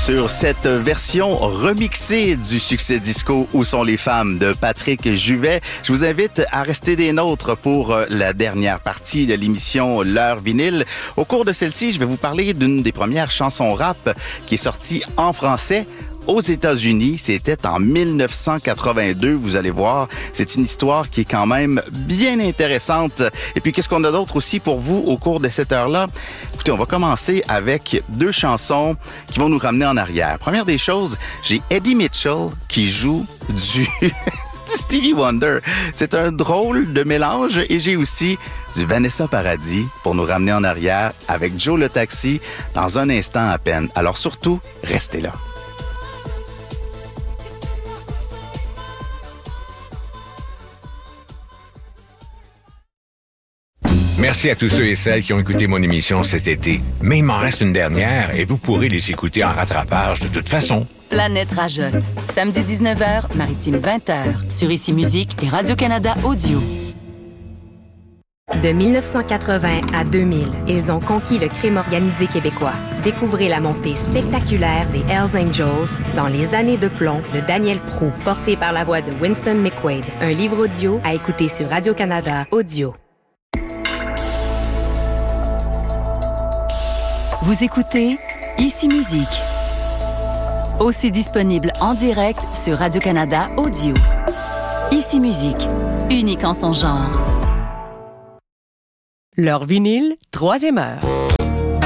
Sur cette version remixée du succès disco Où sont les femmes de Patrick Juvet, je vous invite à rester des nôtres pour la dernière partie de l'émission L'heure vinyle. Au cours de celle-ci, je vais vous parler d'une des premières chansons rap qui est sortie en français aux États-Unis. C'était en 1982, vous allez voir. C'est une histoire qui est quand même bien intéressante. Et puis, qu'est-ce qu'on a d'autre aussi pour vous au cours de cette heure-là? Écoutez, on va commencer avec deux chansons qui vont nous ramener en arrière. Première des choses, j'ai Eddie Mitchell qui joue du Stevie Wonder. C'est un drôle de mélange. Et j'ai aussi du Vanessa Paradis pour nous ramener en arrière avec Joe le Taxi dans un instant à peine. Alors surtout, restez là. Merci à tous ceux et celles qui ont écouté mon émission cet été. Mais il m'en reste une dernière et vous pourrez les écouter en rattrapage de toute façon. Planète Rajotte. Samedi 19h, Maritime 20h. Sur Ici Musique et Radio-Canada Audio. De 1980 à 2000, ils ont conquis le crime organisé québécois. Découvrez la montée spectaculaire des Hells Angels dans Les années de plomb de Daniel Proulx, porté par la voix de Winston McQuaid. Un livre audio à écouter sur Radio-Canada Audio. Vous écoutez Ici Musique. Aussi disponible en direct sur Radio-Canada Audio. Ici Musique, unique en son genre. L'heure vinyle, troisième heure.